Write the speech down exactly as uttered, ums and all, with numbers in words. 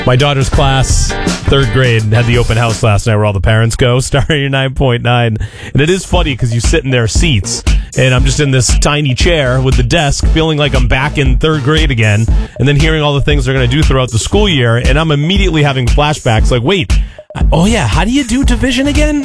My daughter's class, third grade, had the open house last night where all the parents go, starting at nine point nine. And it is funny because you sit in their seats, and I'm just in this tiny chair with the desk, feeling like I'm back in third grade again, and then hearing all the things they're going to do throughout the school year, and I'm immediately having flashbacks like, wait, oh yeah, how do you do division again?